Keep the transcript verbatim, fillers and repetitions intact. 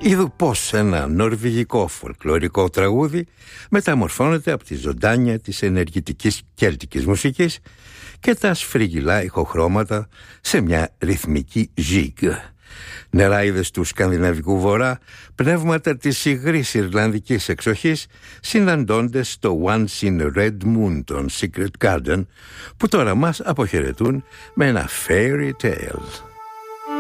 Είδου πως ένα νορβηγικό φολκλωρικό τραγούδι μεταμορφώνεται από τη ζωντάνια της ενεργητικής κέλτικης μουσικής και τα σφριγγυλά ηχοχρώματα σε μια ρυθμική ζίγκ. Νεράιδες του σκανδιναβικού βορρά, πνεύματα της υγρής Ιρλανδικής εξοχής, συναντώντες στο Once in a Red Moon των Secret Garden, που τώρα μας αποχαιρετούν με ένα fairy tale.